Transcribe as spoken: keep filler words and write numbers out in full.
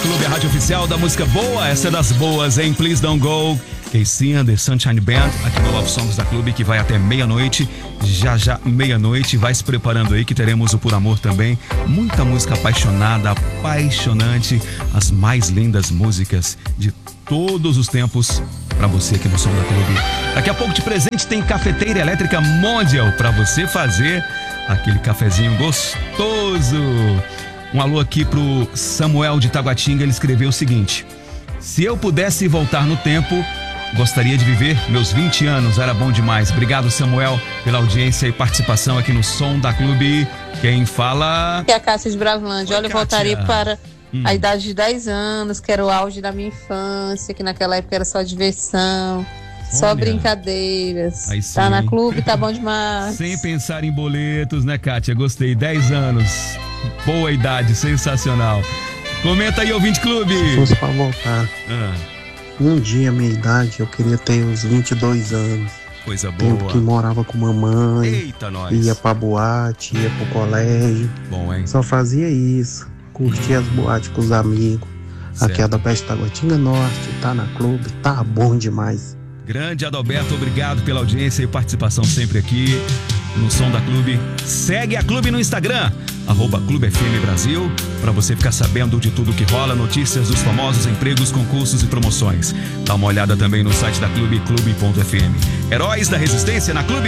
Clube, a rádio oficial da música boa. Essa é das boas, hein? Please Don't Go. Casey and the Sunshine Band, aqui no Love Songs da Clube, que vai até meia-noite. Já já meia-noite, vai se preparando aí que teremos o Por Amor também. Muita música apaixonada, apaixonante. As mais lindas músicas de todos os tempos pra você aqui no Som da Clube. Daqui a pouco de presente tem cafeteira elétrica Mondial pra você fazer aquele cafezinho gostoso. Um alô aqui pro Samuel de Taguatinga, ele escreveu o seguinte: se eu pudesse voltar no tempo, gostaria de viver meus vinte anos, era bom demais. Obrigado, Samuel, pela audiência e participação aqui no Som da Clube. Quem fala... Que é a Cássia de Braslândia. Olha, eu voltaria para hum. a idade de dez anos, que era o auge da minha infância, que naquela época era só diversão, só Olha. brincadeiras. Aí sim. Tá na Clube, tá bom demais. Sem pensar em boletos, né, Kátia? Gostei, dez anos. Boa idade, sensacional. Comenta aí, ouvinte Clube. Se fosse pra voltar Ah, um dia a minha idade, eu queria ter uns vinte e dois anos. coisa Tempo boa. que morava com mamãe, Eita, nós. ia pra boate, ia pro colégio. Bom, hein? Só fazia isso, curtia as boates com os amigos. Certo. Aqui é da Peste Taguatinga Norte, tá na Clube, tá bom demais. Grande Adalberto, obrigado pela audiência e participação sempre aqui no Som da Clube. Segue a Clube no Instagram, arroba Clube F M Brasil, para você ficar sabendo de tudo que rola, notícias dos famosos empregos, concursos e promoções. Dá uma olhada também no site da Clube, clube ponto f m. Heróis da Resistência na Clube.